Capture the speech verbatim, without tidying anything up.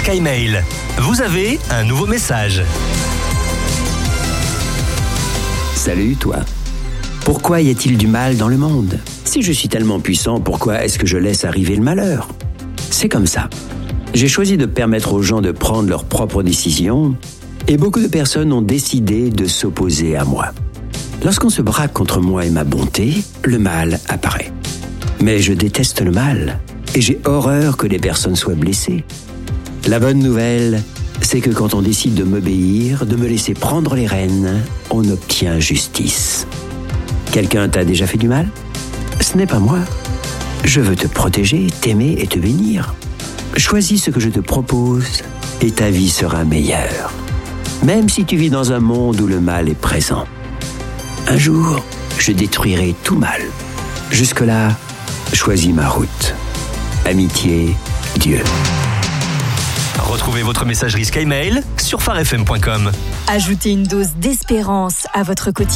SkyMail. Vous avez un nouveau message. Salut toi. Pourquoi y a-t-il du mal dans le monde ? Si je suis tellement puissant, pourquoi est-ce que je laisse arriver le malheur ? C'est comme ça. J'ai choisi de permettre aux gens de prendre leurs propres décisions et beaucoup de personnes ont décidé de s'opposer à moi. Lorsqu'on se braque contre moi et ma bonté, le mal apparaît. Mais je déteste le mal et j'ai horreur que les personnes soient blessées. La bonne nouvelle, c'est que quand on décide de m'obéir, de me laisser prendre les rênes, on obtient justice. Quelqu'un t'a déjà fait du mal ? Ce n'est pas moi. Je veux te protéger, t'aimer et te bénir. Choisis ce que je te propose et ta vie sera meilleure. Même si tu vis dans un monde où le mal est présent. Un jour, je détruirai tout mal. Jusque-là, choisis ma route. Amitié, Dieu. Retrouvez votre messagerie SkyMail sur phare f m point com. Ajoutez une dose d'espérance à votre quotidien.